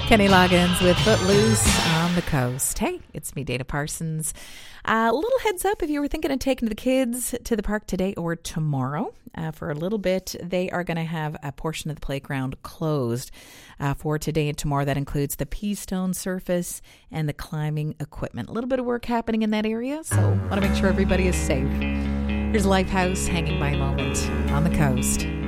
Kenny Loggins with Footloose on the Coast. Hey, it's me, Dana Parsons. A little heads up if you were thinking of taking the kids to the park today or tomorrow. For a little bit, they are going to have a portion of the playground closed for today and tomorrow. That includes the Peastone surface and the climbing equipment. A little bit of work happening in that area, so I want to make sure everybody is safe. Here's Lifehouse, Hanging by a Moment on the Coast.